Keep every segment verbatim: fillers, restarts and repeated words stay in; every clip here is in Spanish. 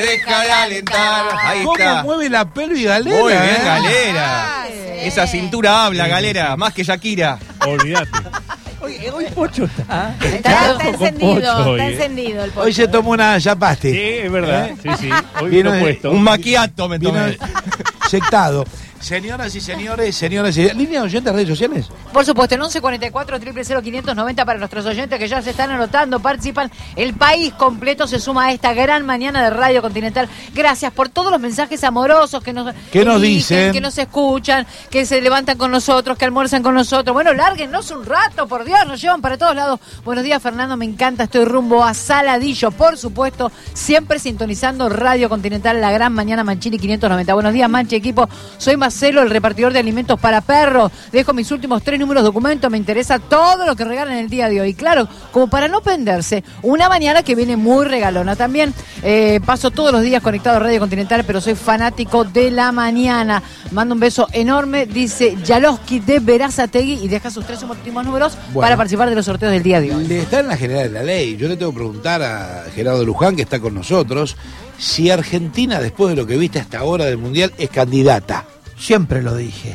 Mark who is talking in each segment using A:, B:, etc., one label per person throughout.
A: Deja de alentar. Ahí
B: ¿Cómo
A: está.
B: mueve la pelvis Galera?
A: Muy bien,
B: eh?
A: Galera.
C: Ah, sí.
A: Esa cintura habla, Galera, más que Shakira.
D: Olvídate.
E: Hoy, hoy Pocho está.
C: Está, está
D: con
C: encendido,
D: Pocho hoy,
C: está
D: eh.
C: encendido el Pocho.
B: Hoy se tomó una yapasti.
D: Sí, es verdad. Sí, sí. Hoy
B: Vino
D: vino
B: de-
D: puesto.
A: Un maquiato me
B: Vino
A: tomé.
B: sectado. Señoras y señores, señoras y ¿línea de oyentes, redes sociales?
C: Por supuesto, en once cuarenta y cuatro, cero cero cero, quinientos noventa para nuestros oyentes que ya se están anotando, participan. El país completo se suma a esta gran mañana de Radio Continental. Gracias por todos los mensajes amorosos que nos,
B: ¿Qué nos
C: eligen,
B: dicen?
C: que nos escuchan, que se levantan con nosotros, que almuerzan con nosotros. Bueno, lárguennos un rato, por Dios, nos llevan para todos lados. Buenos días, Fernando, me encanta, estoy rumbo a Saladillo, por supuesto, siempre sintonizando Radio Continental, la gran mañana Manchini quinientos noventa. Buenos días, Manchi, equipo. Soy Marcelo, el repartidor de alimentos para perros. Dejo mis últimos tres números de documento. Me interesa todo lo que regalan el día de hoy. Claro, como para no penderse. Una mañana que viene muy regalona también. Eh, paso todos los días conectado a Radio Continental, pero soy fanático de la mañana. Mando un beso enorme. Dice Yaloski de Verazategui y deja sus tres últimos números
B: Bueno.
C: para participar de los sorteos del día de hoy.
B: Le está en la general de la ley. Yo le tengo que preguntar a Gerardo Luján, que está con nosotros, si Argentina, después de lo que viste hasta ahora del Mundial, es candidata.
E: Siempre lo dije.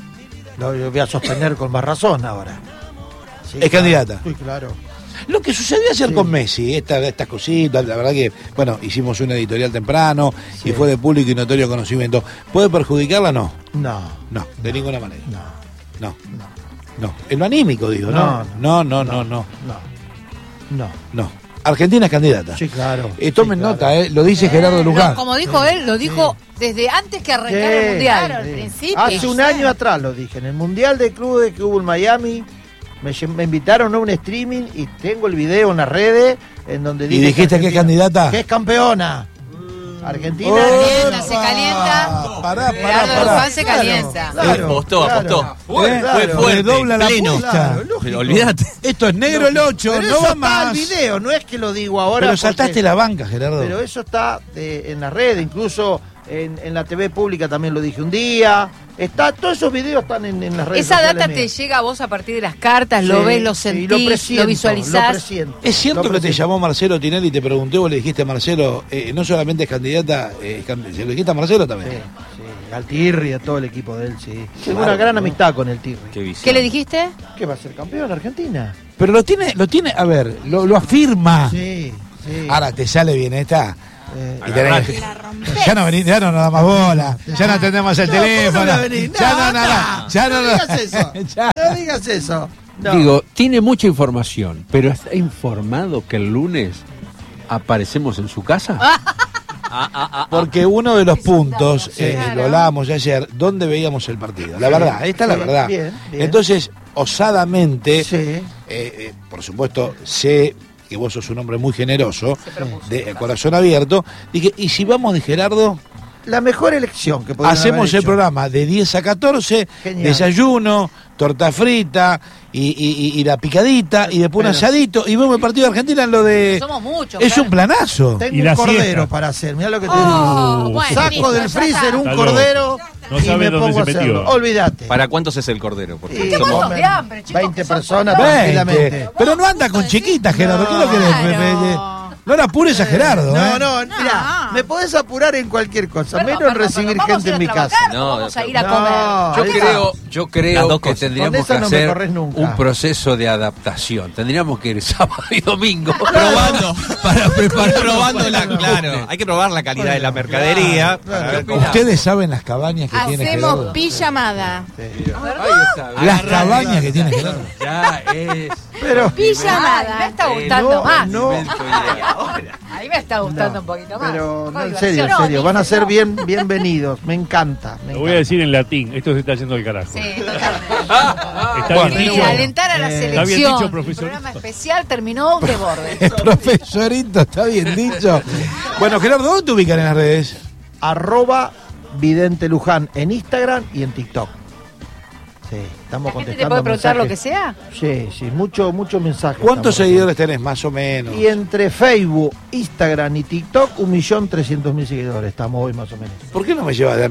E: Lo lo voy a sostener con más razón ahora. Sí,
B: Es
E: claro.
B: candidata.
E: Sí, claro.
B: Lo que sucedió ayer
E: Sí.
B: con Messi, esta, estas cositas, la verdad que, bueno, hicimos una editorial temprano
E: Sí.
B: y fue de público y notorio conocimiento. ¿Puede perjudicarla? No.
E: No,
B: No, de ninguna manera.
E: no,
B: No. No. En lo anímico, digo, ¿no? No, no, no, no.
E: no. No.
B: No. Argentina es candidata.
E: Sí, claro.
B: Eh, tomen
E: Sí, claro.
B: nota, eh, lo dice Gerardo Luján.
C: No, como dijo él, lo dijo desde antes que arrancara el
E: Sí,
C: Mundial.
E: sí.
C: Al principio.
E: Hace un año atrás lo dije. En el Mundial de Clubes que hubo en Miami, me, lle- me invitaron a un streaming y tengo el video en las redes en donde
B: ¿Y
E: dije
B: dijiste que es
E: Argentina-
B: candidata?
E: Que es campeona. Argentina.
C: Calienta, se calienta.
B: Pará,
C: Gerardo
B: pará, pará.
C: Luján se calienta.
E: Claro,
A: Apostó,
E: claro.
A: apostó.
B: Fue,
E: Claro.
A: fue fuerte,
B: Redobla la
A: pleno.
B: apuesta.
E: Claro, lógico.
A: Pero olvídate.
B: Esto es negro el ocho,
E: Pero
B: no
E: eso
B: va
E: está
B: más.
E: el video, no es que lo digo ahora.
B: Pero
E: porque-
B: saltaste la banca, Gerardo.
E: Pero eso está eh, en la red, incluso en, en la T V pública también lo dije un día. Está, todos esos videos están en, en las redes
C: Esa
E: sociales
C: data te
E: mías.
C: llega a vos a partir de las cartas, lo
E: Sí,
C: ves, lo
E: sí,
C: sentís,
E: lo,
C: lo,
E: presiento,
C: visualizás.
E: lo presiento,
B: ¿Es cierto
E: lo
B: que te
E: presiento.
B: llamó Marcelo Tinelli y te preguntó, vos le dijiste a Marcelo, eh, no solamente es candidata, eh, es can- se lo dijiste a Marcelo
E: Sí,
B: también?
E: sí, al Tirri, a todo el equipo de él, sí. Tengo
B: Claro,
E: una gran
B: ¿no?
E: amistad con el Tirri.
A: Qué visión.
C: ¿Qué le dijiste?
E: ¿Qué va a ser campeón Argentina?
B: Pero lo tiene, lo tiene, a ver, lo, lo afirma.
E: Sí, sí.
B: Ahora te sale bien esta.
E: Eh,
B: Y tenés- ya no venís, ya no nos da más bola, ya no atendemos el
E: no,
B: teléfono,
E: ¿cómo no venís?
B: ya
E: No,
B: no, nada,
E: no,
B: ya no,
E: no digas eso.
B: ya.
E: no digas eso. No.
F: Digo, tiene mucha información, pero ¿está informado que el lunes aparecemos en su casa?
B: Porque uno de los puntos,
E: Sí.
B: eh,
C: Claro.
B: lo hablábamos ayer, ¿dónde veíamos el partido? La verdad, esta es la
E: Sí,
B: verdad.
E: bien, bien.
B: Entonces, osadamente,
E: Sí.
B: eh, eh, por supuesto, sé que vos sos un hombre muy generoso, de corazón abierto, dije, ¿y si vamos de Gerardo?
E: La mejor elección que podemos
B: Hacemos el programa de diez a catorce,
E: Genial.
B: desayuno, torta frita y, y- y- y la picadita y después un
E: Pero-
B: asadito y vemos el partido de Argentina en lo de...
C: Somos muchos.
B: Es
C: claro.
B: un planazo.
E: Tengo
D: Y
E: un
D: la
E: cordero
D: siesta.
E: para hacer, mirá lo que te
C: Oh,
D: Uh,
C: bueno,
E: Saco
C: listo,
E: del
C: ya
E: freezer
C: está.
E: un
D: Está
E: cordero
D: No
E: y
D: sabe
E: me
D: dónde
E: pongo
D: se
E: a hacerlo.
D: metió.
E: Olvídate.
A: ¿Para cuántos es el cordero? Porque
E: Sí,
A: somos-
C: muertos de hambre, chicos,
E: veinte
C: que son
E: personas
C: pocos.
E: tranquilamente.
B: veinte. Pero no anda con chiquitas, Gerardo. ¿Qué es lo que
C: Claro.
B: le- me- me- No la apures a Gerardo.
E: No,
B: ¿eh?
E: no, mira, me podés apurar en cualquier cosa,
C: Perdón,
E: menos en
C: perdón,
E: recibir
C: perdón, ¿vamos
E: gente
C: a ir
E: en
C: a
E: mi
C: trabajar
E: casa.
C: o
A: No,
C: vamos a ir
E: no,
C: a comer.
E: Esa-
F: Yo creo, yo
A: Las
F: creo
A: dos
F: que
A: cosas.
F: tendríamos
E: Con esa
F: que
E: no me
F: hacer
E: corres nunca.
F: un proceso de adaptación. Tendríamos que ir sábado y domingo
A: Probando.
F: para preparar
A: probando la, claro, hay que probar la calidad de la mercadería.
E: claro,
A: para ver
E: claro.
A: cómo-
B: Ustedes saben las cabañas que tiene
C: Hacemos
B: Gerardo.
C: pijamada.
F: Ahí está.
B: Las cabañas que tiene Gerardo.
F: Ya es.
E: Pero,
C: Pijamada. Me está gustando
E: no,
C: más.
E: no.
C: Ahí me está gustando un poquito más.
E: pero no,
C: Con
E: en serio, en
C: diversión.
E: serio, van a ser
C: No.
E: bien, bienvenidos, me encanta. Me
D: Lo voy a
E: encanta.
D: decir en latín. Esto se está yendo al carajo.
C: Sí, totalmente.
D: Está
B: Bueno,
D: bien
C: Sí,
D: dicho.
C: alentar a la
E: Eh,
C: selección.
D: está bien dicho,
C: Un
D: profesor.
C: programa especial terminó de borde.
B: El profesorito, está bien dicho. Bueno, Gerardo, ¿dónde te ubican en las redes?
E: Arroba Vidente Luján en Instagram y en TikTok. Sí, estamos
C: ¿La gente te
E: contestando
C: puede preguntar lo que
E: mensajes.
C: sea?
E: Sí, sí, mucho, mucho mensaje.
B: ¿Cuántos
E: estamos
B: seguidores tenés, más o menos?
E: Y entre Facebook, Instagram y TikTok, un millón trescientos mil seguidores. Estamos hoy más o menos.
B: ¿Por qué no me llevas de a mí?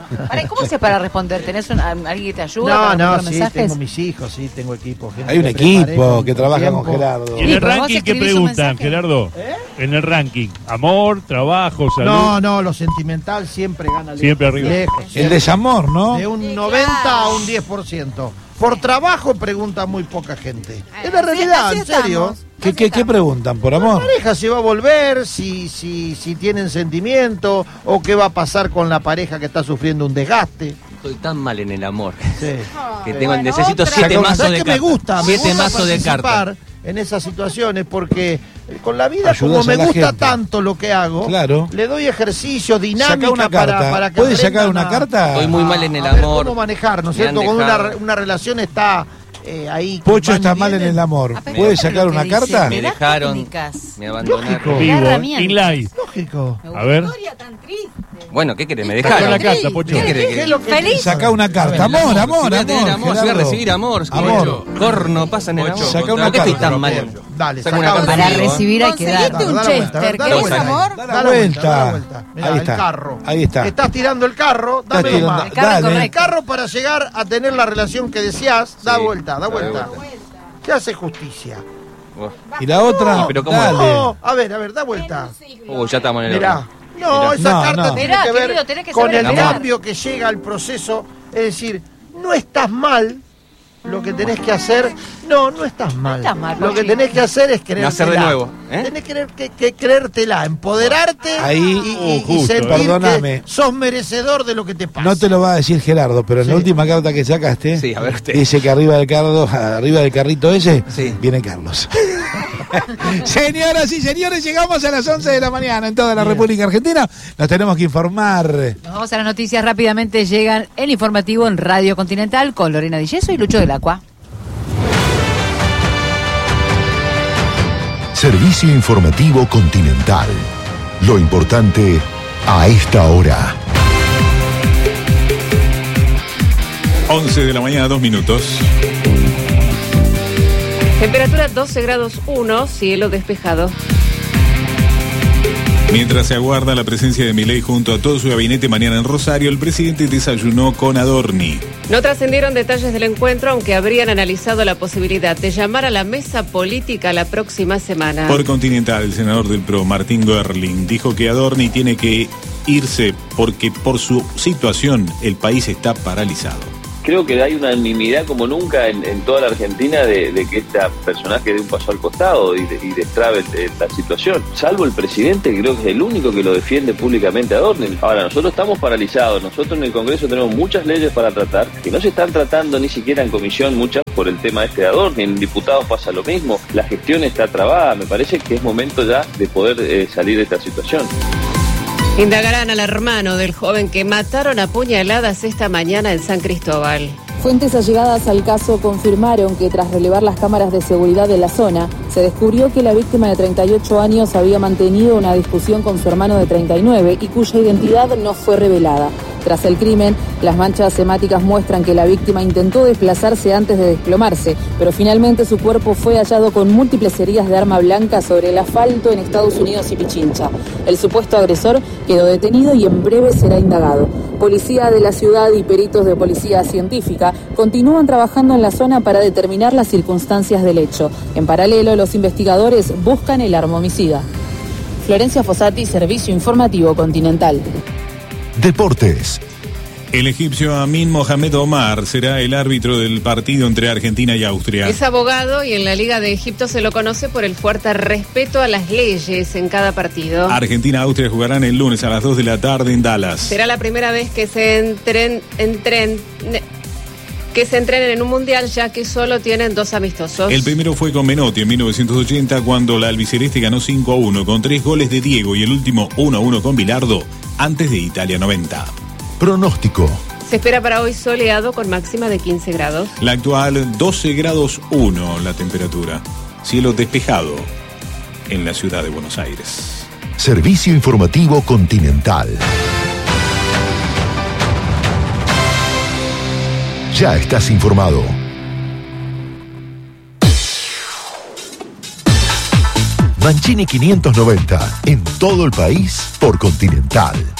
C: Para, ¿cómo haces para responder? ¿Tenés una- alguien que te ayuda
E: No,
C: para
E: no,
C: responder
E: sí,
C: mensajes?
E: tengo mis hijos, sí, tengo equipo. gente
B: Hay un
E: que preparé
B: equipo
E: con-
B: que
E: con
B: trabaja con
E: tiempo.
B: Gerardo.
D: ¿Y en
C: Sí,
D: el
C: pero vos
D: ranking qué
C: escribís un
D: preguntan,
C: mensaje.
D: Gerardo?
E: ¿Eh?
D: En el ranking. Amor, trabajo, salud.
E: No, no, lo sentimental siempre gana lejos.
D: Siempre arriba.
E: Lejos,
B: El
E: siempre.
B: desamor, ¿no?
E: De un
C: Sí,
E: noventa
C: claro.
E: a un diez por ciento. Por trabajo pregunta muy poca gente. Es la
C: Así-
E: realidad,
C: así
E: en serio.
C: estamos.
B: ¿Qué,
C: Así
B: qué, qué
C: estamos.
B: preguntan? ¿Por
E: La
B: amor?
E: pareja se va a volver, si, si, si tienen sentimiento, o qué va a pasar con la pareja que está sufriendo un desgaste.
A: Estoy tan mal en el amor
E: Sí.
A: que tengo,
C: Bueno,
A: necesito
C: otra.
A: siete
B: Saca una-
A: mazos
E: ¿Sabes
A: de
E: qué
A: cartas.
E: me gusta? Me
A: Siete
E: gusta
A: mazos de cartas.
E: participar en esas situaciones porque eh, con la vida,
B: Ayudas
E: como
B: a
E: me
B: la
E: gusta
B: gente.
E: tanto lo que hago,
B: Claro.
E: le doy ejercicio, dinámica
B: Saca una carta.
E: para, para que
B: ¿Puedes sacar
E: aprendan
B: una
E: a-
B: carta?
A: Estoy muy mal en el
E: a ver
A: amor.
E: cómo manejar, ¿no es
A: Me han
E: cierto? Cuando una,
A: dejado.
E: una relación está eh, ahí.
B: Pocho
E: van y
B: está mal en
E: vienen.
B: el amor.
C: Ah, pero
B: ¿Puedes
C: escucha
B: sacar
C: lo que
B: una
C: dice.
B: carta?
A: Me
C: Me das
A: dejaron,
C: técnicas.
A: me abandonaron.
E: Lógico.
D: Vivo, ¿eh?
C: herramientas.
D: Inlay.
E: Lógico.
D: A ver.
A: Bueno, ¿qué querés? Me
D: Saca
A: dejaron.
D: la carta, Pocho.
A: ¿Qué querés?
E: ¿Qué es lo que-
C: ¿Feliz?
B: Saca una carta.
A: El
B: Amor,
A: Si
B: amor,
A: voy a tener
B: amor.
A: amor, si voy a
B: Gerardo.
A: recibir amor.
B: Amor.
A: Corno pasa en el amor.
B: Saca una
A: ¿Por qué estoy
B: carta.
A: tan mal?
E: Dale,
A: Saca
E: saca
A: una
E: una
A: carta
C: Para
A: conmigo, ¿eh?
C: recibir hay que dar.
E: Dale,
C: un
E: dale la vuelta,
C: Chester.
E: dale la
C: ¿Querés
E: vuelta.
C: amor?
B: Da
E: Da
B: la
E: la vuelta,
B: vuelta.
E: da la vuelta. Mirá,
B: Ahí
E: el
B: está.
E: carro.
B: Ahí está.
E: Estás tirando el carro,
B: Estás
E: dámelo
B: tirando-
E: más.
C: El carro
B: Dale.
E: El
C: correcto.
E: carro para llegar a tener la relación que deseas, da
A: Sí,
E: vuelta, da
A: da
E: vuelta.
A: vuelta.
E: Se hace justicia.
A: Uf.
B: Y la otra,
A: pero ¿cómo
B: dale.
E: No, a ver, a ver, da vuelta.
A: Uh, ya estamos en el
E: Mirá.
A: horno.
E: No,
A: Mirá.
E: esa
B: No,
E: carta
B: no.
E: tiene
C: Mirá,
E: que ver
C: querido, tenés que
E: con
C: saber
E: el
C: amar.
E: cambio que llega al proceso. Es decir, no estás mal. Lo que tenés que hacer, no, no estás mal.
C: estás mal,
E: Lo que
C: Rochi.
E: tenés que hacer es creértela.
A: Nacer de nuevo, ¿eh?
E: Tenés que, que, que creértela, empoderarte
B: Ahí,
E: y, y-
D: uh,
E: y
D: justo,
E: sentir
B: perdóname.
E: que sos merecedor de lo que te pasa.
B: No te lo va a decir Gerardo, pero en la
E: Sí.
B: última carta que sacaste,
A: Sí, a ver usted.
B: dice que arriba del cardo, arriba del carrito ese,
A: Sí.
B: viene Carlos. Señoras y señores, llegamos a las once de la mañana en toda la República Argentina. Nos tenemos que informar.
C: Nos vamos a las noticias rápidamente. Llegan el informativo en Radio Continental con Lorena Di Yeso y Lucho del Acua.
G: Servicio informativo Continental. Lo importante a esta hora.
H: once de la mañana, dos minutos.
I: Temperatura doce grados uno, cielo despejado.
H: Mientras se aguarda la presencia de Milei junto a todo su gabinete mañana en Rosario, el presidente desayunó con Adorni.
I: No trascendieron detalles del encuentro, aunque habrían analizado la posibilidad de llamar a la mesa política la próxima semana.
H: Por Continental, el senador del P R O, Martín Görling, dijo que Adorni tiene que irse porque por su situación el país está paralizado.
J: Creo que hay una unanimidad como nunca en, en toda la Argentina de, de que este personaje dé un paso al costado y, de, y destrabe eh, la situación. Salvo el presidente, que creo que es el único que lo defiende públicamente a Adorni. Ahora, nosotros estamos paralizados. Nosotros en el Congreso tenemos muchas leyes para tratar que no se están tratando ni siquiera en comisión, muchas por el tema este de Adorni. En diputados pasa lo mismo. La gestión está trabada. Me parece que es momento ya de poder eh, salir de esta situación.
I: Indagarán al hermano del joven que mataron a puñaladas esta mañana en San Cristóbal.
K: Fuentes allegadas al caso confirmaron que tras relevar las cámaras de seguridad de la zona, se descubrió que la víctima de treinta y ocho años había mantenido una discusión con su hermano de treinta y nueve y cuya identidad no fue revelada. Tras el crimen, las manchas hemáticas muestran que la víctima intentó desplazarse antes de desplomarse, pero finalmente su cuerpo fue hallado con múltiples heridas de arma blanca sobre el asfalto en Estados Unidos y Pichincha. El supuesto agresor quedó detenido y en breve será indagado. Policía de la ciudad y peritos de policía científica continúan trabajando en la zona para determinar las circunstancias del hecho. En paralelo, los investigadores buscan el arma homicida. Florencia Fossati, Servicio Informativo Continental.
G: Deportes.
H: El egipcio Amin Mohamed Omar será el árbitro del partido entre Argentina y Austria.
I: Es abogado y en la Liga de Egipto se lo conoce por el fuerte respeto a las leyes en cada partido.
H: Argentina-Austria jugarán el lunes a las dos de la tarde en Dallas.
I: Será la primera vez que se entren, entren, ne- que se entrenen en un mundial, ya que solo tienen dos amistosos.
H: El primero fue con Menotti en mil novecientos ochenta, cuando la albiceleste ganó cinco a uno con tres goles de Diego, y el último uno a uno con Bilardo antes de Italia noventa.
G: Pronóstico.
I: Se espera para hoy soleado con máxima de quince grados.
H: La actual doce grados uno la temperatura. Cielo despejado en la ciudad de Buenos Aires.
G: Servicio informativo Continental. Ya estás informado. Mancini quinientos noventa en todo el país por Continental.